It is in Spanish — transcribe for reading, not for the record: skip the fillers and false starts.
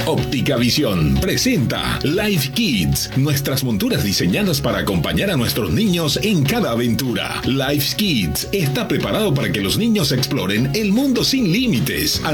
Óptica Visión presenta Life Kids, nuestras monturas diseñadas para acompañar a nuestros niños en cada aventura. Life Kids está preparado para que los niños exploren el mundo sin límites.